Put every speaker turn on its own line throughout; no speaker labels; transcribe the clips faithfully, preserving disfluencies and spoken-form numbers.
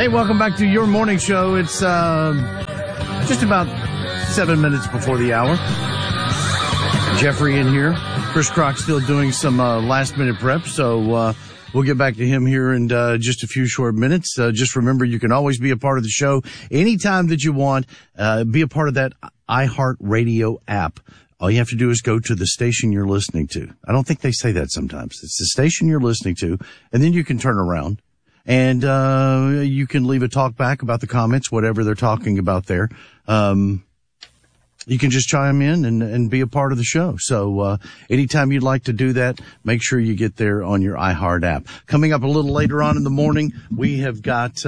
Hey, welcome back to your morning show. It's uh, just about seven minutes before the hour. Jeffrey in here. Chris Crock still doing some uh, last-minute prep, so uh, we'll get back to him here in uh, just a few short minutes. Uh, just remember, you can always be a part of the show anytime that you want. Uh, be a part of that iHeartRadio app. All you have to do is go to the station you're listening to. I don't think they say that sometimes. It's the station you're listening to, and then you can turn around. And, uh, you can leave a talk back about the comments, whatever they're talking about there. Um, you can just chime in and, and be a part of the show. So, uh, anytime you'd like to do that, make sure you get there on your iHeart app. Coming up a little later on in the morning, we have got,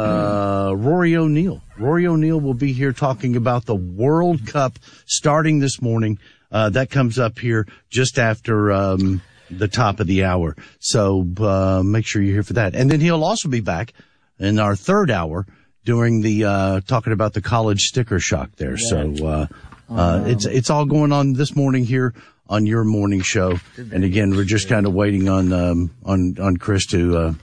uh, Rory O'Neal. Rory O'Neal will be here talking about the World Cup starting this morning. Uh, that comes up here just after, um, the top of the hour. So, uh, make sure you're here for that. And then he'll also be back in our third hour during the, uh, talking about the college sticker shock there. Yeah. So, uh, uh, it's, it's all going on this morning here on your morning show. And again, we're just kind of waiting on, um, on, on Chris to, uh,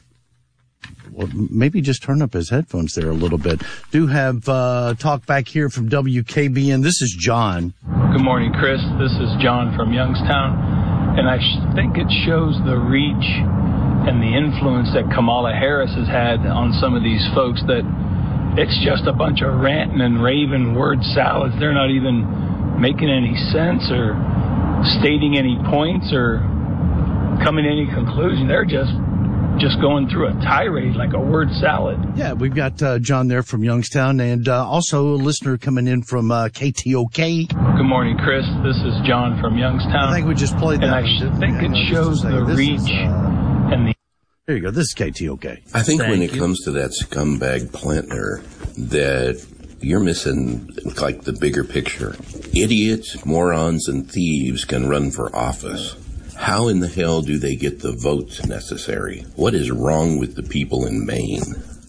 well, maybe just turn up his headphones there a little bit. Do have, uh, talk back here from W K B N. This is John.
Good morning, Chris. This is John from Youngstown. And I sh- think it shows the reach and the influence that Kamala Harris has had on some of these folks that it's just a bunch of ranting and raving word salads. They're not even making any sense or stating any points or coming to any conclusion. They're just just going through a tirade like a word salad.
Yeah, we've got uh, John there from Youngstown, and uh, also a listener coming in from uh, K T O K.
Good morning, Chris. This is John from Youngstown.
I think we just played that.
And I sh- think
yeah,
it
no,
shows the reach
is, uh,
and the...
There you go. This is K T O K.
I think
Thank
when it
you.
comes to that scumbag Plantner, that you're missing, like, the bigger picture. Idiots, morons, and thieves can run for office. How in the hell do they get the votes necessary? What is wrong with the people in Maine?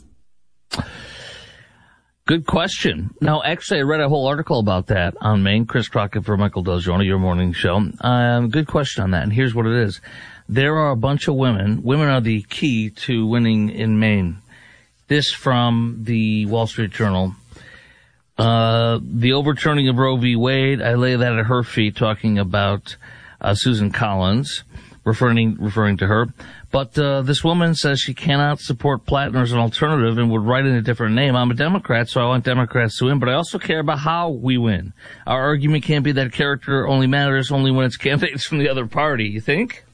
Good question. Now, actually, I read a whole article about that on Maine. Chris Crockett for Michael Del Giorno, your morning show. Um, good question on that, and here's what it is. There are a bunch of women. Women are the key to winning in Maine. This from the Wall Street Journal. Uh, the overturning of Roe v. Wade, I lay that at her feet, talking about Uh, Susan Collins, referring referring to her. But uh, this woman says she cannot support Plattner as an alternative and would write in a different name. I'm a Democrat, so I want Democrats to win, but I also care about how we win. Our argument can't be that character only matters only when it's candidates from the other party, you think?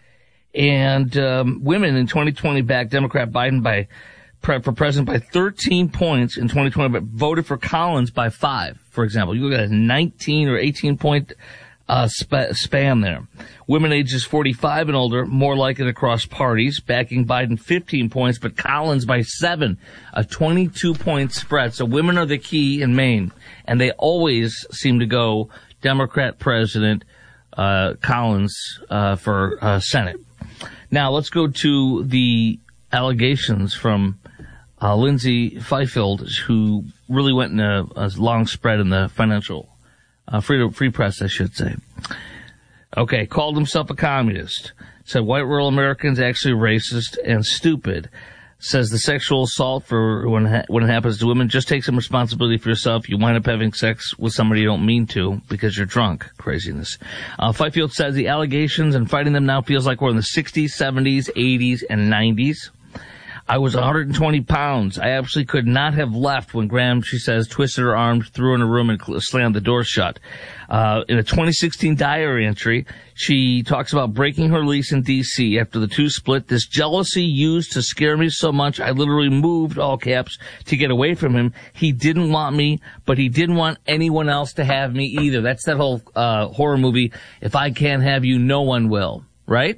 And um, women in twenty twenty backed Democrat Biden by pre- for president by thirteen points in twenty twenty, but voted for Collins by five, for example. You look at a nineteen or eighteen point Uh, sp- spam there. Women ages forty-five and older, more like it across parties, backing Biden fifteen points, but Collins by seven, a twenty-two point spread. So women are the key in Maine, and they always seem to go Democrat President, uh, Collins, uh, for, uh, Senate. Now let's go to the allegations from, uh, Lindsay Fifield, who really went in a, a long spread in the financial Uh, free, free press, I should say. Okay, called himself a communist. Said white rural Americans actually racist and stupid. Says the sexual assault for when ha- when it happens to women, just take some responsibility for yourself. You wind up having sex with somebody you don't mean to because you're drunk. Craziness. Uh, Fifield says the allegations and fighting them now feels like we're in the sixties, seventies, eighties, and nineties. I was one hundred twenty pounds. I absolutely could not have left when Graham, she says, twisted her arms, threw her in a room, and slammed the door shut. Uh, in a twenty sixteen diary entry, she talks about breaking her lease in D C after the two split. This jealousy used to scare me so much, I literally moved, all caps, to get away from him. He didn't want me, but he didn't want anyone else to have me either. That's that whole uh horror movie, If I Can't Have You, No One Will, right?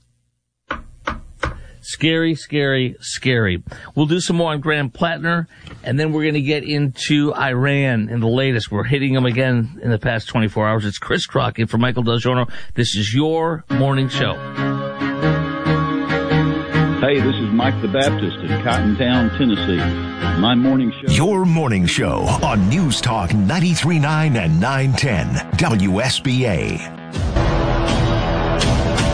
Scary, scary, scary. We'll do some more on Graham Plattner, and then we're going to get into Iran in the latest. We're hitting them again in the past twenty-four hours. It's Chris Crockett for Michael Del Giorno. This is your morning show.
Hey, this is Mike the Baptist in Cottontown, Tennessee. My morning show.
Your morning show on News Talk ninety-three point nine and nine ten W S B A.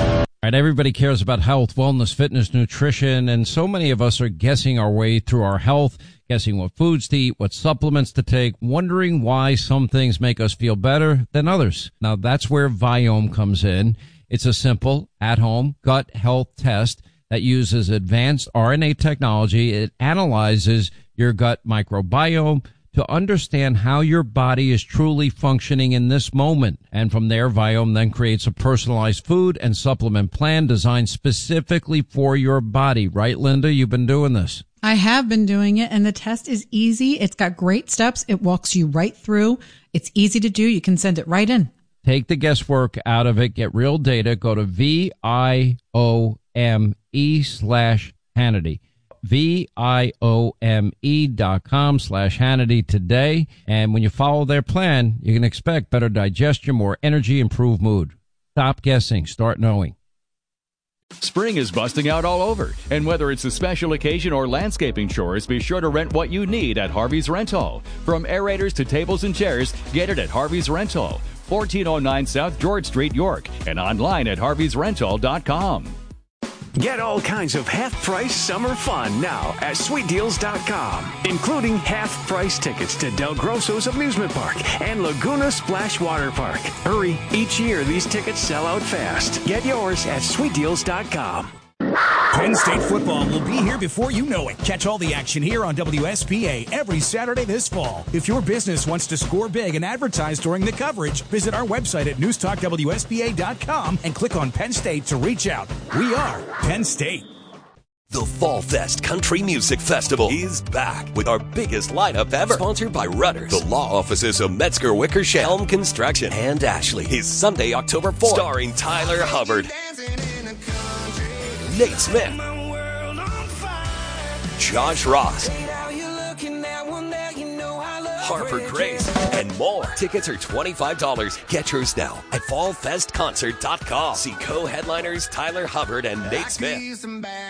Right, everybody cares about health, wellness, fitness, nutrition, and so many of us are guessing our way through our health, guessing what foods to eat, what supplements to take, wondering why some things make us feel better than others. Now, that's where Viome comes in. It's a simple, at-home gut health test that uses advanced R N A technology. It analyzes your gut microbiome to understand how your body is truly functioning in this moment. And from there, Viome then creates a personalized food and supplement plan designed specifically for your body. Right, Linda? You've been doing this.
I have been doing it, and the test is easy. It's got great steps. It walks you right through. It's easy to do. You can send it right in.
Take the guesswork out of it. Get real data. Go to V I O M E slash Hannity. V-I-O-M-E dot com slash Hannity today. And when you follow their plan, you can expect better digestion, more energy, improved mood. Stop guessing. Start knowing.
Spring is busting out all over, and whether it's a special occasion or landscaping chores, be sure to rent what you need at Harvey's Rental. From aerators to tables and chairs, get it at Harvey's Rental, fourteen oh nine South George Street, York, and online at harveys rental dot com.
Get all kinds of half-price summer fun now at sweet deals dot com, including half-price tickets to Del Grosso's Amusement Park and Laguna Splash Water Park. Hurry, each year these tickets sell out fast. Get yours at sweet deals dot com.
Penn State football will be here before you know it. Catch all the action here on W S P A every Saturday this fall. If your business wants to score big and advertise during the coverage, visit our website at news talk W S P A dot com and click on Penn State to reach out. We are Penn State.
The Fall Fest Country Music Festival is back with our biggest lineup ever. Sponsored by Rudders, the law offices of Metzger Wickersham, Helm Construction, and Ashley. Is Sunday, October fourth. Starring Tyler Hubbard, Nate Smith, Josh Ross, Harper Grace, and more. Tickets are twenty-five dollars. Get yours now at fall fest concert dot com. See co-headliners Tyler Hubbard and Nate Smith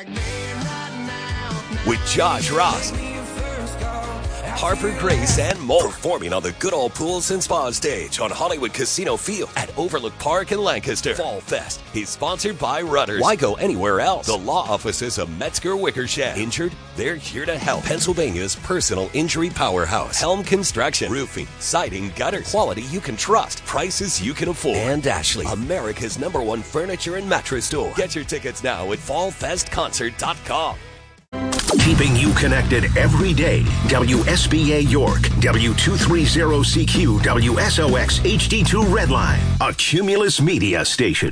with Josh Ross, Harper Grace, and more. Performing on the good old pools and spa stage on Hollywood Casino Field at Overlook Park in Lancaster. Fall Fest is sponsored by Rudders. Why go anywhere else? The law offices of Metzger Wickersham. Injured? They're here to help. Pennsylvania's personal injury powerhouse. Helm Construction. Roofing, siding, gutters. Quality you can trust. Prices you can afford. And Ashley, America's number one furniture and mattress store. Get your tickets now at fall fest concert dot com.
Keeping you connected every day. W S B A York, W two thirty C Q, W S O X H D two Redline, a Cumulus Media station.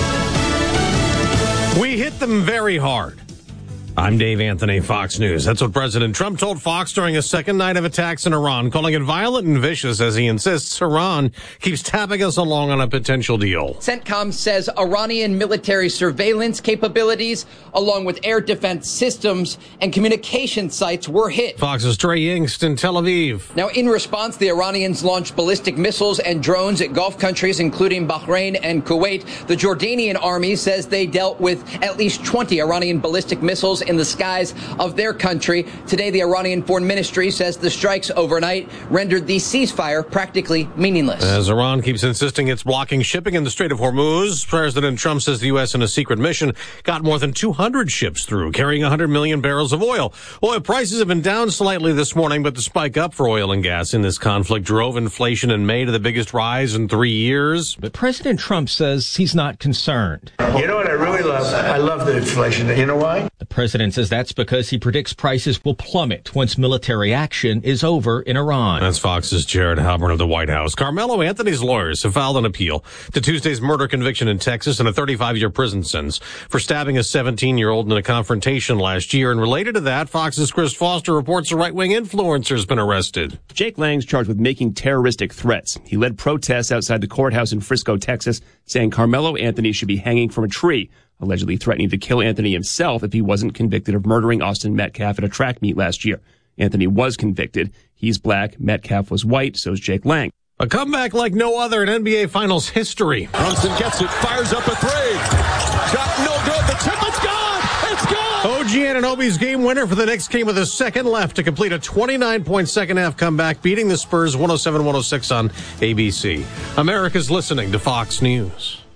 We hit them very hard. I'm Dave Anthony, Fox News. That's what President Trump told Fox during a second night of attacks in Iran, calling it violent and vicious as he insists Iran keeps tapping us along on a potential deal.
CENTCOM says Iranian military surveillance capabilities, along with air defense systems and communication sites, were hit.
Fox's Trey Yingst in Tel Aviv.
Now, in response, the Iranians launched ballistic missiles and drones at Gulf countries, including Bahrain and Kuwait. The Jordanian army says they dealt with at least twenty Iranian ballistic missiles in the skies of their country. Today, the Iranian Foreign Ministry says the strikes overnight rendered the ceasefire practically meaningless.
As Iran keeps insisting it's blocking shipping in the Strait of Hormuz, President Trump says the U S in a secret mission got more than two hundred ships through, carrying one hundred million barrels of oil. Oil prices have been down slightly this morning, but the spike up for oil and gas in this conflict drove inflation in May to the biggest rise in three years.
But President Trump says he's not concerned.
You know what I really love? I love the inflation. You know why?
The president says that's because he predicts prices will plummet once military action is over in Iran.
That's Fox's Jared Halpern of the White House. Carmelo Anthony's lawyers have filed an appeal to Tuesday's murder conviction in Texas and a thirty-five-year prison sentence for stabbing a seventeen-year-old in a confrontation last year. And related to that, Fox's Chris Foster reports a right-wing influencer has been arrested.
Jake Lang's charged with making terroristic threats. He led protests outside the courthouse in Frisco, Texas, saying Carmelo Anthony should be hanging from a tree, allegedly threatening to kill Anthony himself if he wasn't convicted of murdering Austin Metcalf at a track meet last year. Anthony was convicted. He's black. Metcalf was white. So's Jake Lang.
A comeback like no other in N B A Finals history.
Brunson gets it, fires up a three. Shot no good. The tip, it's gone. It's gone.
O G Anunoby's game winner for the Knicks came with a second left to complete a twenty-nine point second half comeback, beating the Spurs one oh seven one oh six on A B C. America's listening to Fox News.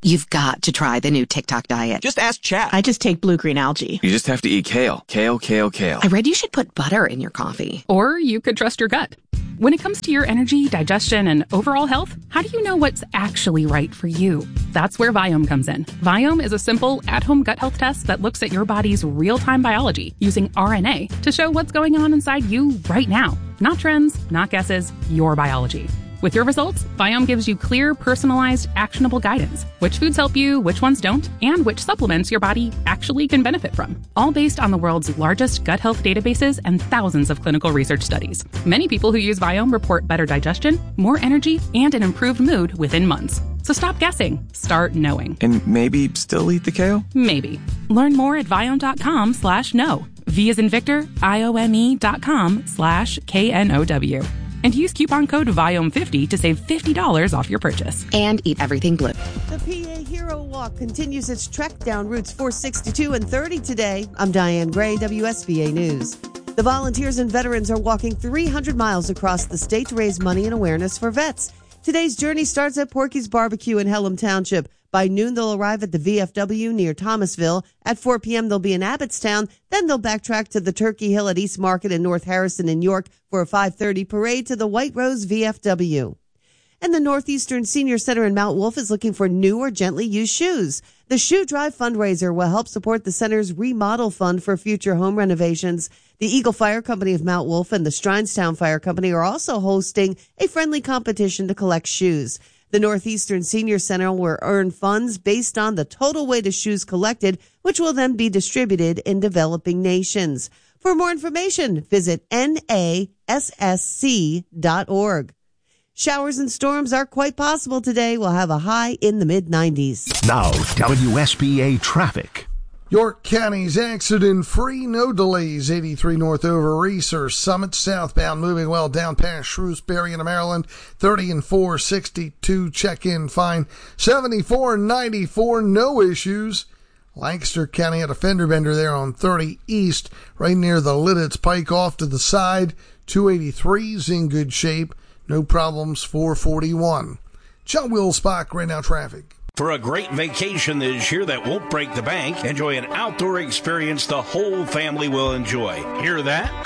You've got to try the new TikTok diet.
Just ask Chat.
I just take blue-green algae.
You just have to eat kale. Kale, kale, kale.
I read you should put butter in your coffee.
Or you could trust your gut. When it comes to your energy, digestion, and overall health, how do you know what's actually right for you? That's where Viome comes in. Viome is a simple, at-home gut health test that looks at your body's real-time biology using R N A to show what's going on inside you right now. Not trends, not guesses, your biology. With your results, Viome gives you clear, personalized, actionable guidance. Which foods help you, which ones don't, and which supplements your body actually can benefit from. All based on the world's largest gut health databases and thousands of clinical research studies. Many people who use Viome report better digestion, more energy, and an improved mood within months. So stop guessing. Start knowing.
And maybe still eat the kale?
Maybe. Learn more at Viome.com slash know. V as in Victor, I O M E dot com slash K N O W. And use coupon code Viome fifty to save fifty dollars off your purchase.
And eat everything blue.
The P A Hero Walk continues its trek down routes four sixty-two and thirty today. I'm Diane Gray, W S B A News. The volunteers and veterans are walking three hundred miles across the state to raise money and awareness for vets. Today's journey starts at Porky's Barbecue in Hellam Township. By noon, they'll arrive at the V F W near Thomasville. At four p.m., they'll be in Abbottstown. Then they'll backtrack to the Turkey Hill at East Market in North Harrison and York for a five thirty parade to the White Rose V F W. And the Northeastern Senior Center in Mount Wolf is looking for new or gently used shoes. The Shoe Drive fundraiser will help support the center's remodel fund for future home renovations. The Eagle Fire Company of Mount Wolf and the Strinestown Fire Company are also hosting a friendly competition to collect shoes. The Northeastern Senior Center will earn funds based on the total weight of shoes collected, which will then be distributed in developing nations. For more information, visit N A S S C dot org. Showers and storms are quite possible today. We'll have a high in the mid nineties.
Now, W S B A traffic.
York County's accident-free, no delays. eighty-three north over Reeser, Summit southbound, moving well down past Shrewsbury into Maryland. thirty and four sixty-two, check-in fine. seventy-four and ninety-four, no issues. Lancaster County had a fender bender there on thirty east, right near the Lidditz Pike off to the side. two eighty-three's in good shape. No problems. four forty-one. John Wilsbach, right now traffic.
For a great vacation this year that won't break the bank, enjoy an outdoor experience the whole family will enjoy. Hear that?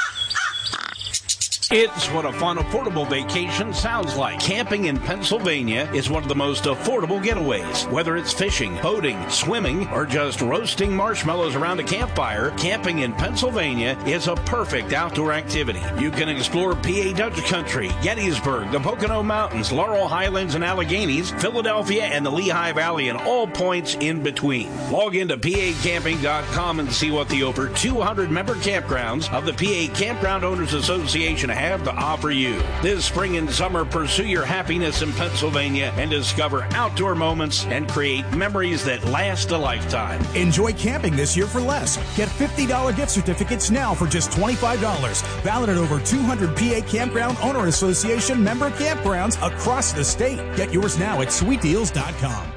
It's what a fun, affordable vacation sounds like. Camping in Pennsylvania is one of the most affordable getaways. Whether it's fishing, boating, swimming, or just roasting marshmallows around a campfire, camping in Pennsylvania is a perfect outdoor activity. You can explore P A Dutch Country, Gettysburg, the Pocono Mountains, Laurel Highlands and Alleghenies, Philadelphia, and the Lehigh Valley, and all points in between. Log into P A camping dot com and see what the over two hundred member campgrounds of the P A Campground Owners Association have to offer you. This spring and summer, pursue your happiness in Pennsylvania and discover outdoor moments and create memories that last a lifetime.
Enjoy camping this year for less. Get fifty dollars gift certificates now for just twenty-five dollars. Valid at over two hundred P A Campground Owner Association member campgrounds across the state. Get yours now at sweet deals dot com.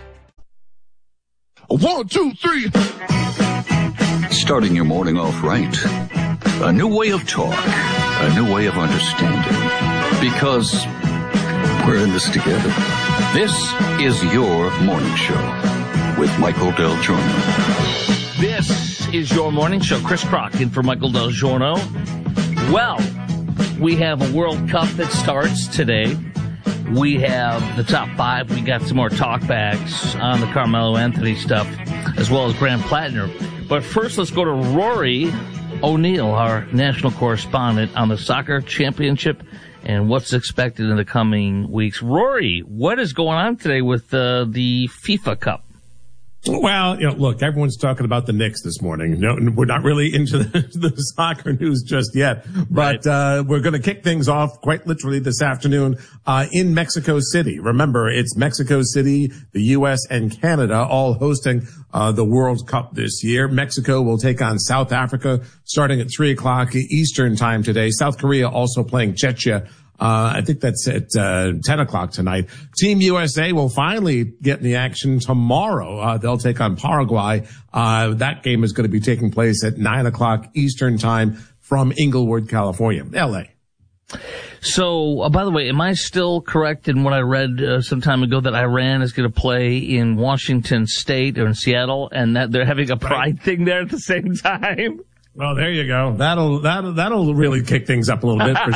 One, two, three. Starting your morning off right. A new way of talk. A new way of understanding. Because we're in this together. This is your morning show with Michael Del Giorno.
This is your morning show. Chris Crock in for Michael Del Giorno. Well, we have a World Cup that starts today. We have the top five. We got some more talkbacks on the Carmelo Anthony stuff, as well as Graham Plattner. But first, let's go to Rory O'Neill, our national correspondent on the soccer championship and what's expected in the coming weeks. Rory, what is going on today with uh, the FIFA Cup?
Well, you know, look, everyone's talking about the Knicks this morning. No, we're not really into the, the soccer news just yet, but right. uh, we're going to kick things off quite literally this afternoon uh, in Mexico City. Remember, it's Mexico City, the U S and Canada all hosting uh, the World Cup this year. Mexico will take on South Africa starting at three o'clock Eastern time today. South Korea also playing Czechia. Uh, I think that's at, uh, ten o'clock tonight. Team U S A will finally get in the action tomorrow. Uh, they'll take on Paraguay. Uh, that game is going to be taking place at nine o'clock Eastern time from Inglewood, California. L A.
So, uh, by the way, am I still correct in what I read uh, some time ago that Iran is going to play in Washington State or in Seattle, and that they're having a pride right. thing there at the same time?
Well, there you go. That'll that'll that'll really kick things up a little bit for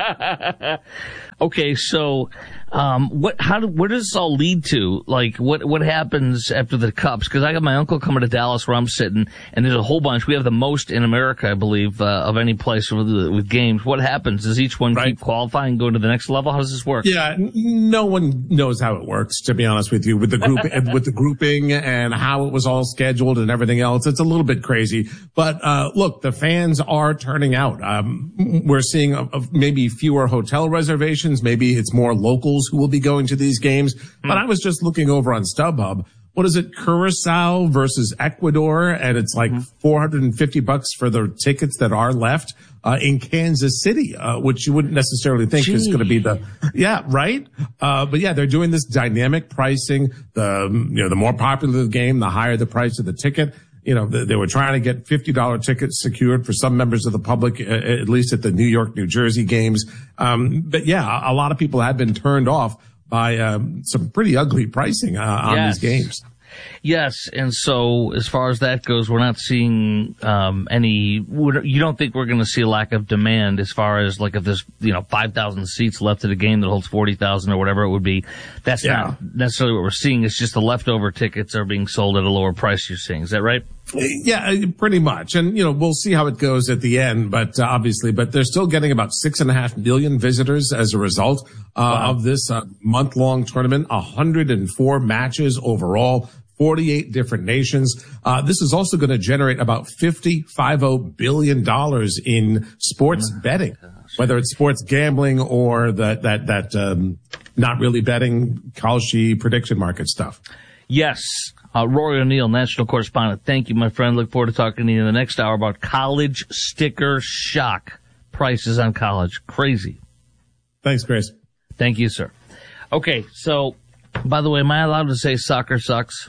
sure.
Okay, so um, what? How? Do, where does this all lead to? Like, what? What happens after the Cups? Because I got my uncle coming to Dallas where I'm sitting, and there's a whole bunch. We have the most in America, I believe, uh, of any place with, with games. What happens? Does each one right. keep qualifying, go to the next level? How does this work?
Yeah, no one knows how it works. To be honest with you, with the group, with the grouping and how it was all scheduled and everything else, it's a little bit crazy. But uh look, the fans are turning out. Um, we're seeing a, a maybe fewer hotel reservations. Maybe it's more locals who will be going to these games. Mm. But I was just looking over on StubHub. What is it? Curacao versus Ecuador. And it's like mm. four hundred fifty bucks for the tickets that are left, uh, in Kansas City, uh, which you wouldn't necessarily think Gee. is going to be the, yeah, right? Uh, but yeah, they're doing this dynamic pricing. The, you know, the more popular the game, the higher the price of the ticket. You know, they were trying to get fifty dollars tickets secured for some members of the public, at least at the New York, New Jersey games. Um, but yeah, a lot of people had been turned off by um, some pretty ugly pricing uh, on yes. these games.
Yes, and so as far as that goes, we're not seeing um any. You don't think we're going to see a lack of demand as far as like if there's you know five thousand seats left at a game that holds forty thousand or whatever it would be. That's yeah. not necessarily what we're seeing. It's just the leftover tickets are being sold at a lower price. You're seeing, is that right?
Yeah, pretty much. And, you know, we'll see how it goes at the end, but uh, obviously, but they're still getting about six and a half million visitors as a result uh, wow. of this uh, month long tournament, one hundred four matches overall. forty-eight different nations. Uh, this is also going to generate about fifty-five billion dollars in sports oh betting, gosh. whether it's sports gambling or that, that, that, um, not really betting, Kalshi prediction market stuff.
Yes. Uh, Rory O'Neill, national correspondent. Thank you, my friend. Look forward to talking to you in the next hour about college sticker shock. Prices on college. Crazy.
Thanks, Grace.
Thank you, sir. Okay. So, by the way, am I allowed to say soccer sucks?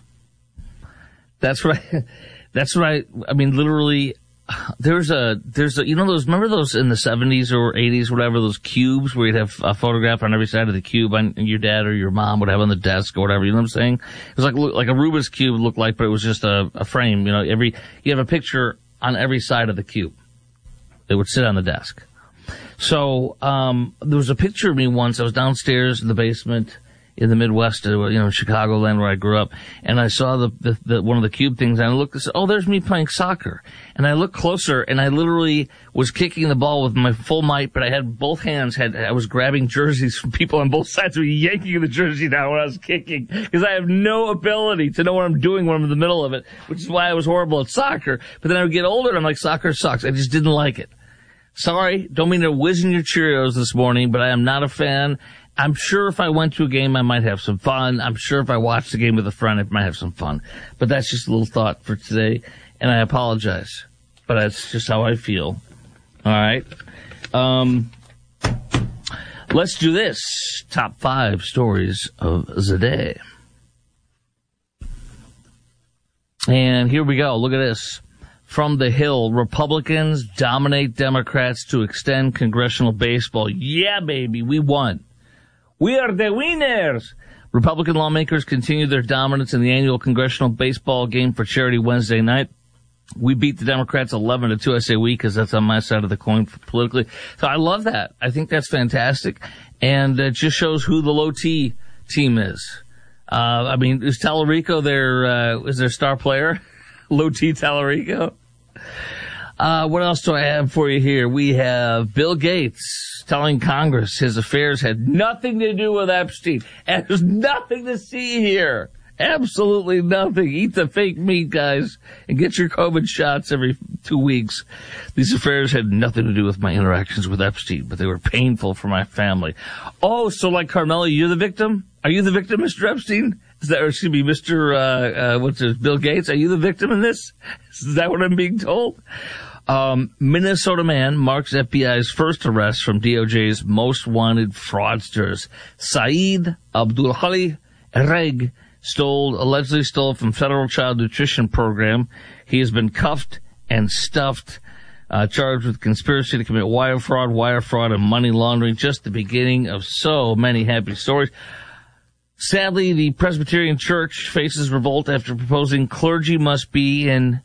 That's what I, that's what I, I mean, literally, there's a, there's a, you know those, remember those in the seventies or eighties, whatever, those cubes where you'd have a photograph on every side of the cube and your dad or your mom would have on the desk or whatever, you know what I'm saying? It was like, like a Rubik's Cube looked like, but it was just a, a frame, you know, every, you have a picture on every side of the cube. It would sit on the desk. So, um, there was a picture of me once. I was downstairs in the basement in the Midwest, you know, Chicagoland where I grew up, and I saw the, the, the one of the cube things, and I looked and said, oh, there's me playing soccer. And I looked closer, and I literally was kicking the ball with my full might, but I had both hands, had, I was grabbing jerseys from people on both sides of me, yanking the jersey down when I was kicking, because I have no ability to know what I'm doing when I'm in the middle of it, which is why I was horrible at soccer. But then I would get older, and I'm like, soccer sucks. I just didn't like it. Sorry, don't mean to whiz in your Cheerios this morning, but I am not a fan. I'm sure if I went to a game, I might have some fun. I'm sure if I watched a game with a friend, I might have some fun. But that's just a little thought for today, and I apologize. But that's just how I feel. All right. Um, let's do this. Top five stories of the day. And here we go. Look at this. From the Hill, Republicans dominate Democrats to extend congressional baseball. Yeah, baby, we won. We are the winners. Republican lawmakers continue their dominance in the annual congressional baseball game for charity Wednesday night. We beat the Democrats eleven to two. I say we because that's on my side of the coin politically. So I love that. I think that's fantastic. And it just shows who the low T team is. Uh, I mean, is Tallarico their, uh, is their star player? Low T Tallarico? Uh, what else do I have for you here? We have Bill Gates telling Congress his affairs had nothing to do with Epstein. And there's nothing to see here. Absolutely nothing. Eat the fake meat, guys, and get your COVID shots every two weeks. These affairs had nothing to do with my interactions with Epstein, but they were painful for my family. Oh, so like Carmela, you're the victim? Are you the victim, Mister Epstein? Is that, or excuse me, Mister Uh, uh, what's it, Bill Gates? Are you the victim in this? Is that what I'm being told? Um, Minnesota man marks F B I's first arrest from D O J's most wanted fraudsters. Saeed Abdulhali Reg stole, allegedly stole from federal child nutrition program. He has been cuffed and stuffed. uh, charged with conspiracy to commit wire fraud, wire fraud, and money laundering. Just the beginning of so many happy stories. Sadly, the Presbyterian Church faces revolt after proposing clergy must be in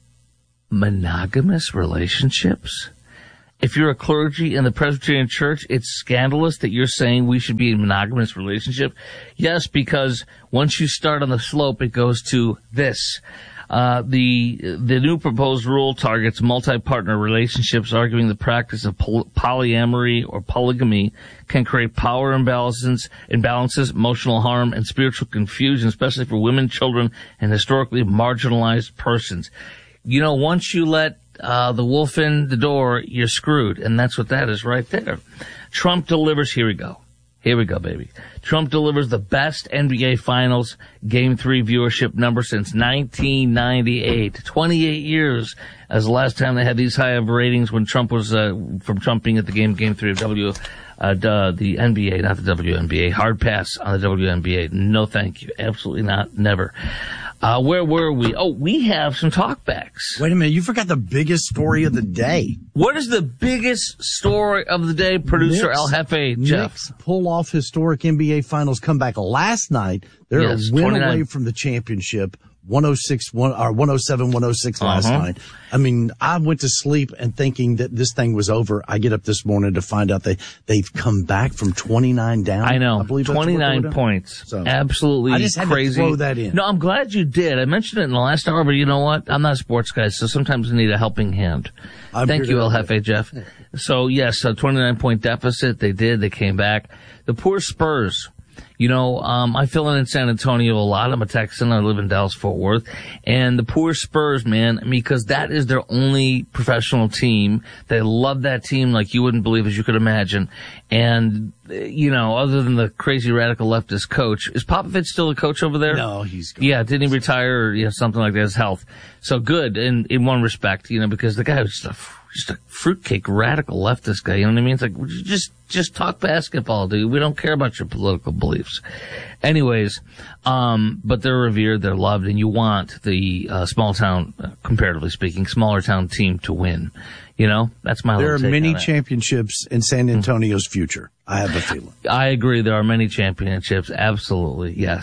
monogamous relationships. If you're a clergy in the Presbyterian Church, it's scandalous that you're saying we should be in monogamous relationship. Yes, because once you start on the slope, it goes to this. Uh, the the new proposed rule targets multi-partner relationships, arguing the practice of poly- polyamory or polygamy can create power imbalances, imbalances, emotional harm, and spiritual confusion, especially for women, children, and historically marginalized persons. You know, once you let uh the wolf in the door, you're screwed, and that's what that is right there. Trump delivers. Here we go. Here we go, baby. Trump delivers the best N B A Finals Game three viewership number since nineteen ninety-eight. twenty-eight years as the last time they had these high of ratings when Trump was uh, from trumping at the game Game three of W, uh, the N B A, not the W N B A. Hard pass on the W N B A. No, thank you. Absolutely not. Never. Uh, where were we? Oh, we have some talkbacks.
Wait a minute. You forgot the biggest story of the day.
What is the biggest story of the day, producer
Knicks,
El Jefe, Jeff?
Knicks pull off historic N B A Finals comeback last night. They're
Yes,
a win
twenty-nine
away from the championship. one oh six, one, or one oh seven, one oh six last
Uh-huh.
night. I mean, I went to sleep and thinking that this thing was over. I get up this morning to find out they, they've come back from twenty-nine down.
I know.
I believe that's what they were
twenty-nine
doing.
points.
So,
Absolutely
I just had
crazy.
to throw that in.
No, I'm glad you did. I mentioned it in the last hour, but you know what? I'm not a sports guy, so sometimes I need a helping hand.
I'm
Thank
here
you,
to
El
help
Jefe, Jeff. So, yes, a twenty-nine point deficit. They did. They came back. The poor Spurs. You know, um, I fill in in San Antonio a lot. I'm a Texan. I live in Dallas-Fort Worth. And the poor Spurs, man, because that is their only professional team. They love that team like you wouldn't believe, as you could imagine. And, you know, other than the crazy radical leftist coach, is Popovich still a coach over there?
No, he's gone.
Yeah, didn't he retire or, you know, something like that, his health. So good in, in one respect, you know, because the guy was just a, just a fruitcake radical leftist guy, you know what I mean? It's like, would you just, just talk basketball, dude. We don't care about your political beliefs. Anyways, um, but they're revered, they're loved, and you want the, uh, small town, uh, comparatively speaking, smaller town team to win. You know, that's my
There
little
are
take
many
on it.
championships in San Antonio's future. I have a feeling.
I agree. There are many championships. Absolutely. Yes.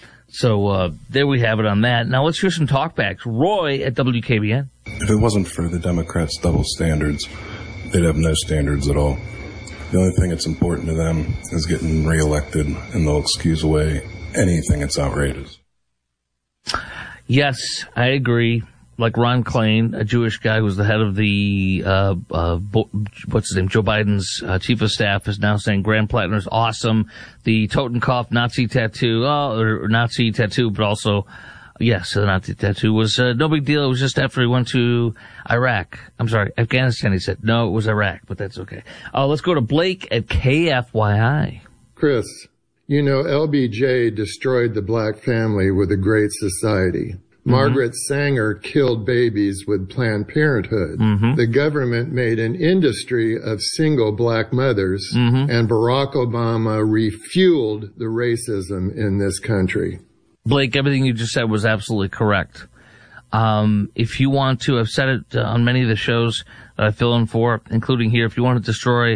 So, uh, there we have it on that. Now let's hear some talkbacks. Roy at W K B N.
If it wasn't for the Democrats' double standards, they'd have no standards at all. The only thing that's important to them is getting reelected, and they'll excuse away anything that's outrageous.
Yes, I agree. Like Ron Klain, a Jewish guy who was the head of the, uh, uh, Bo- what's his name, Joe Biden's uh, chief of staff, is now saying Graham Plattner is awesome. The Totenkopf Nazi tattoo, oh, or Nazi tattoo, but also, yes, the Nazi tattoo was uh, no big deal. It was just after he went to Iraq. I'm sorry, Afghanistan, he said. No, it was Iraq, but that's okay. Uh, let's go to Blake at K F Y I.
Chris, you know, L B J destroyed the black family with a great society. Mm-hmm. Margaret Sanger killed babies with Planned Parenthood. Mm-hmm. The government made an industry of single black mothers, mm-hmm. and Barack Obama refueled the racism in this country.
Blake, everything you just said was absolutely correct. Um, if you want to, I've said it uh, on many of the shows that I fill in for, including here, if you want to destroy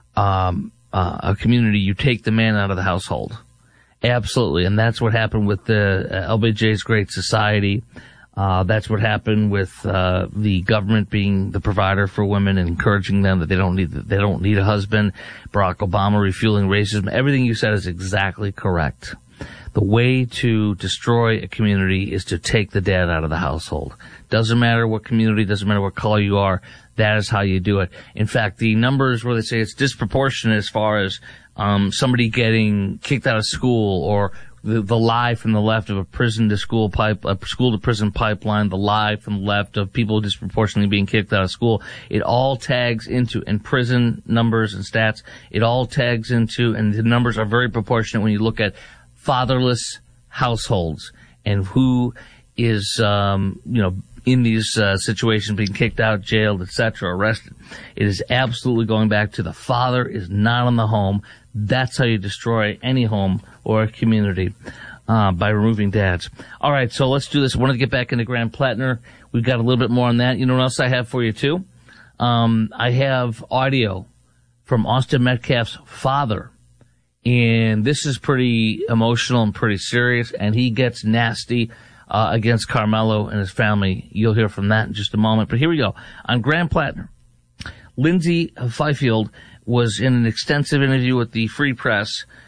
um, uh, a community, you take the man out of the household. Absolutely. And that's what happened with the uh, L B J's Great Society. Uh, that's what happened with, uh, the government being the provider for women and encouraging them that they don't need, they don't need a husband. Barack Obama refueling racism. Everything you said is exactly correct. The way to destroy a community is to take the dad out of the household. Doesn't matter what community, doesn't matter what color you are. That is how you do it. In fact, the numbers where they say it's disproportionate as far as um somebody getting kicked out of school, or the, the lie from the left of a prison to school pipe, a school to prison pipeline, the lie from the left of people disproportionately being kicked out of school. It all tags into, in prison numbers and stats, it all tags into, and the numbers are very proportionate when you look at fatherless households and who is, um, you know, in these uh, situations, being kicked out, jailed, et cetera, arrested. It is absolutely going back to the father is not in the home. That's how you destroy any home or a community, uh, by removing dads. All right, so let's do this. I want to get back into Graham Plattner. We've got a little bit more on that. You know what else I have for you, too? Um, I have audio from Austin Metcalf's father, and this is pretty emotional and pretty serious, and he gets nasty uh, against Carmelo and his family. You'll hear from that in just a moment. But here we go. On Graham Plattner, Lindsay Fifield was in an extensive interview with the Free Press